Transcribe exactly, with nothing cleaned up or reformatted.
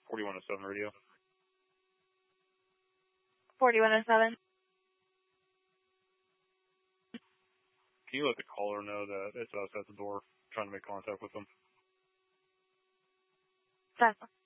forty-one oh seven radio. forty-one oh seven. Can you let the caller know that it's us at the door trying to make contact with them? That's